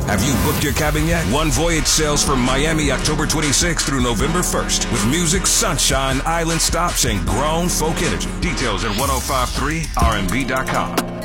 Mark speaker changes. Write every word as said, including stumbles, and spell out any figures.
Speaker 1: Have you booked your cabin yet? One Voyage sails from Miami October twenty-sixth through November first with music, sunshine, island stops, and grown folk energy. Details at ten fifty-three R and B dot com.